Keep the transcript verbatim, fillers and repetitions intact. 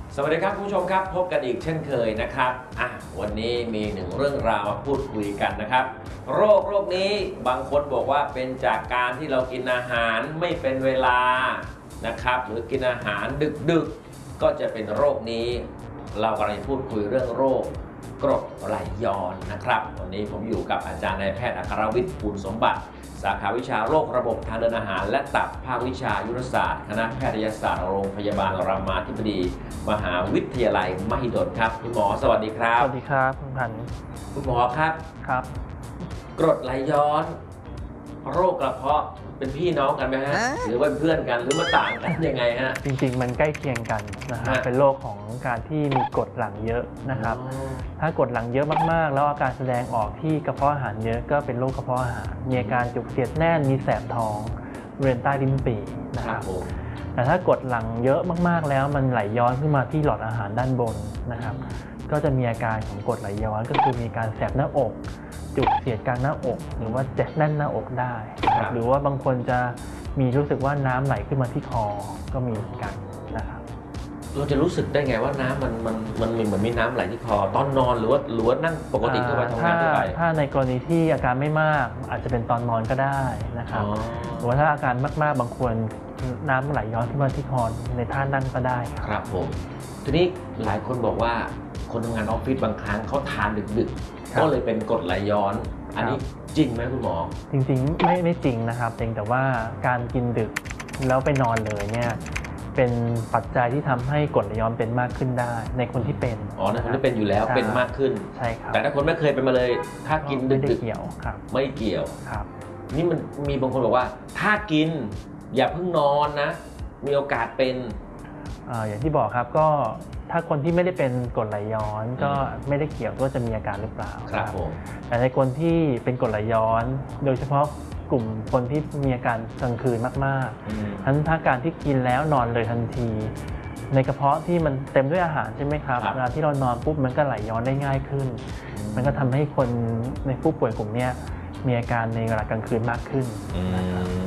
สวัสดีครับคุณผู้ชมครับพบกันอีกเช่นเคยนะครับอ่ะวันนี้มีหนึ่งเรื่องราวมาพูดคุยกันนะครับโรคโรคนี้บางคนบอกว่าเป็นจากการที่เรากินอาหารไม่เป็นเวลานะครับหรือกินอาหารดึกๆก็จะเป็นโรคนี้เรากำลังพูดคุยเรื่องโรคกรดไหลย้อนนะครับวันนี้ผมอยู่กับอาจารย์นายแพทย์อัครวิทย์ภูลสมบัติสาขาวิชาโรคระบบทางเดินอาหารและตับภาควิชายุรศาสตร์คณะแพทยศาสตร์โรงพยาบาลรามาธิบดีมหาวิทยาลัยมหิดลครับคุณหมอสวัสดีครับสวัสดีครับคุณพันธ์คุณหมอครับครับกรดไหลย้อนโรคกระเพาะเป็นพี่น้องกันไหมฮะหรือว่าเพื่อนกันหรือมาต่างกันยังไงฮะจริงๆมันใกล้เคียงกันนะฮะเป็นโรคของการที่มีกรดหลั่งเยอะนะครับถ้ากรดหลั่งเยอะมากๆแล้วอาการแสดงออกที่กระเพาะอาหารเยอะก็เป็นโรคกระเพาะอาหารมีอาการจุกเสียดแน่นมีแสบท้องบริเวณใต้ลิ้นปี่นะครับแต่ถ้ากรดหลั่งเยอะมากๆแล้วมันไหลย้อนขึ้นมาที่หลอดอาหารด้านบนนะครับก็จะมีอาการของกรดไหลย้อนก็คือมีการแสบหน้าอกจุกเสียดกลางหน้าอกหรือว่าเจ็บแน่นหน้าอกได้หรือว่าบางคนจะมีรู้สึกว่าน้ำไหลขึ้นมาที่คอก็มีเหมือนกันนะครับเราจะรู้สึกได้ไงว่าน้ำมันมันมันมีเหมือนมีน้ำไหลที่คอตอนนอนหรือว่าหรือว่านั่งปกติทั่วไปทำงานทั่วไปถ้าในกรณีที่อาการไม่มากอาจจะเป็นตอนนอนก็ได้นะครับหรือว่าถ้าอาการมากๆบางคนน้ำไหลย้อนขึ้นมาที่คอในท่านั่งก็ได้ครับผมทีนี้หลายคนบอกว่าคนทำงานออฟฟิศบางครั้งเขาทานดึกๆก็เลยเป็นกรดไหลย้อนอันนี้จริงไหมคุณหมอจริงๆไม่ไม่จริงนะครับเพียงแต่ว่าการกินดึกแล้วไปนอนเลยเนี่ยเป็นปัจจัยที่ทำให้กรดไหลย้อนเป็นมากขึ้นได้ในคนที่เป็นอ๋อในคนที่เป็นอยู่แล้วเป็นมากขึ้นใช่ครับแต่ถ้าคนไม่เคยเป็นมาเลยถ้ากินดึกๆไม่เกี่ยวครับไม่เกี่ยวครับนี่มันมีบางคนบอกว่าถ้ากินอย่าเพิ่งนอนนะมีโอกาสเป็นอย่างที่บอกครับก็ถ้าคนที่ไม่ได้เป็นกรดไหลย้อนก็ไม่ได้เกี่ยวว่าจะมีอาการหรือเปล่าครับผมแต่ในคนที่เป็นกรดไหลย้อนโดยเฉพาะกลุ่มคนที่มีอาการกลางคืนมากๆทั้งถ้าการที่กินแล้วนอนเลยทันทีในกระเพาะที่มันเต็มด้วยอาหารใช่ไหมครับเวลาที่เรานอนปุ๊บมันก็ไหลย้อนได้ง่ายขึ้นมันก็ทำให้คนในผู้ป่วยกลุ่มนี้มีอาการในเวลากลางคืนมากขึ้นนะครับ